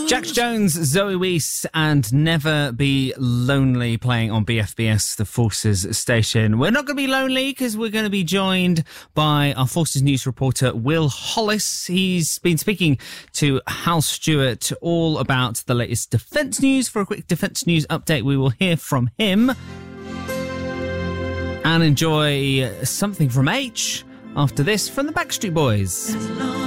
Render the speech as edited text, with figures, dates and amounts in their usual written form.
Jax Jones, Zoe Wees, and Never Be Lonely playing on BFBS, the Forces station. We're not going to be lonely because we're going to be joined by our Forces News reporter, Will Hollis. He's been speaking to Hal Stewart all about the latest defence news. For a quick defence news update, we will hear from him and enjoy something from H after this from the Backstreet Boys.